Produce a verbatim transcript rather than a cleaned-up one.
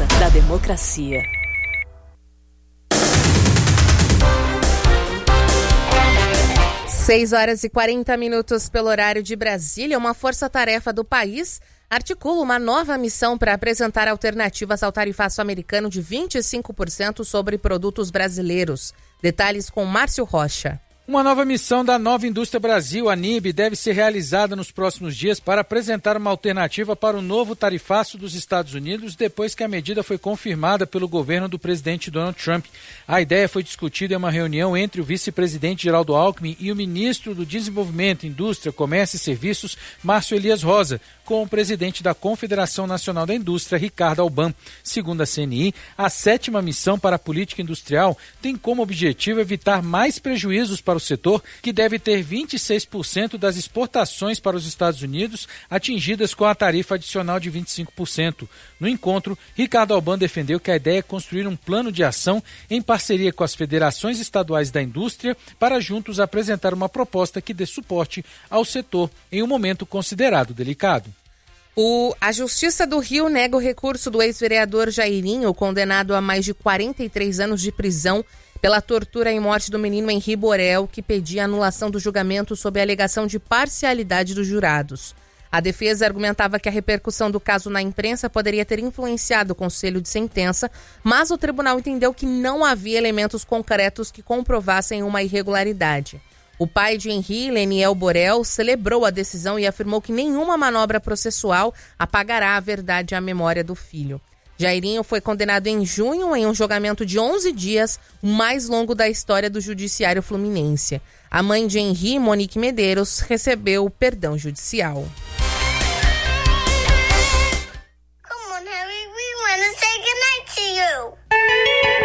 força da democracia. seis horas e quarenta minutos pelo horário de Brasília. Uma força-tarefa do país articula uma nova missão para apresentar alternativas ao tarifaço americano de vinte e cinco por cento sobre produtos brasileiros. Detalhes com Márcio Rocha. Uma nova missão da Nova Indústria Brasil, a N I B, deve ser realizada nos próximos dias para apresentar uma alternativa para o novo tarifaço dos Estados Unidos depois que a medida foi confirmada pelo governo do presidente Donald Trump. A ideia foi discutida em uma reunião entre o vice-presidente Geraldo Alckmin e o ministro do Desenvolvimento, Indústria, Comércio e Serviços, Márcio Elias Rosa, com o presidente da Confederação Nacional da Indústria, Ricardo Alban. Segundo a C N I, a sétima missão para a política industrial tem como objetivo evitar mais prejuízos para o setor, que deve ter vinte e seis por cento das exportações para os Estados Unidos atingidas com a tarifa adicional de vinte e cinco por cento. No encontro, Ricardo Alban defendeu que a ideia é construir um plano de ação em parceria com as federações estaduais da indústria para juntos apresentar uma proposta que dê suporte ao setor em um momento considerado delicado. O, a Justiça do Rio nega o recurso do ex-vereador Jairinho, condenado a mais de quarenta e três anos de prisão pela tortura e morte do menino Henri Borel, que pedia a anulação do julgamento sob a alegação de parcialidade dos jurados. A defesa argumentava que a repercussão do caso na imprensa poderia ter influenciado o conselho de sentença, mas o tribunal entendeu que não havia elementos concretos que comprovassem uma irregularidade. O pai de Henri, Leniel Borel, celebrou a decisão e afirmou que nenhuma manobra processual apagará a verdade e a memória do filho. Jairinho foi condenado em junho em um julgamento de onze dias, o mais longo da história do judiciário fluminense. A mãe de Henri, Monique Medeiros, recebeu o perdão judicial. Come on, Harry, we want to say goodnight to you.